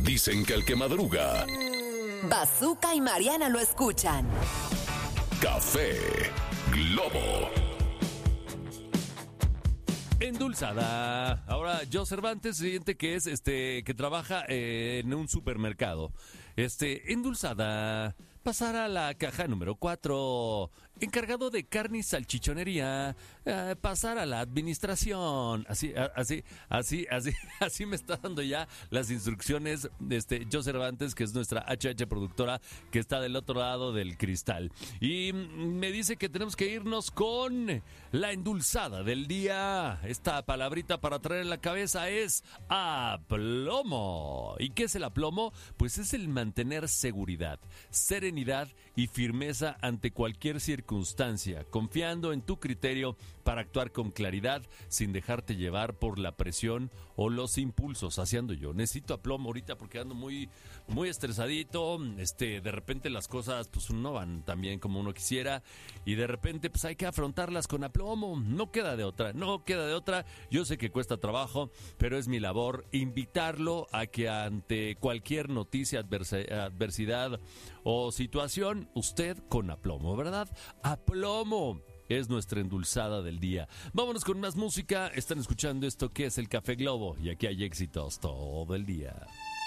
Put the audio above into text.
Dicen que el que madruga, Bazooka y Mariana lo escuchan. Café Globo. Endulzada. Ahora, Joe Cervantes, siguiente que es que trabaja en un supermercado. Endulzada. Pasar a la caja número 4. Encargado de carne y salchichonería. Pasar a la administración. Así me está dando ya las instrucciones Joe Cervantes, que es nuestra HH productora, que está del otro lado del cristal. Y me dice que tenemos que irnos con la endulzada del día. Esta palabrita para traer en la cabeza es aplomo. ¿Y qué es el aplomo? Pues es el mantener seguridad, serenidad y firmeza ante cualquier circunstancia, confiando en tu criterio para actuar con claridad sin dejarte llevar por la presión o los impulsos. Haciendo yo necesito aplomo ahorita porque ando muy estresadito. De repente las cosas pues no van tan bien como uno quisiera y de repente pues hay que afrontarlas con aplomo. No queda de otra. Yo sé que cuesta trabajo, pero es mi labor invitarlo a que ante cualquier noticia, adversidad o situación, usted con aplomo, ¿verdad? Aplomo es nuestra endulzada del día. Vámonos con más música. Están escuchando esto que es el Café Globo y aquí hay éxitos todo el día.